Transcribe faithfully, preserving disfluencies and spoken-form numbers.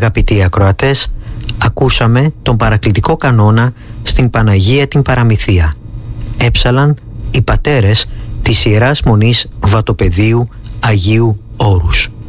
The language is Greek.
Αγαπητοί ακροατές, ακούσαμε τον παρακλητικό κανόνα στην Παναγία την Παραμυθία. Έψαλαν οι πατέρες της Ιεράς Μονής Βατοπεδίου Αγίου Όρους.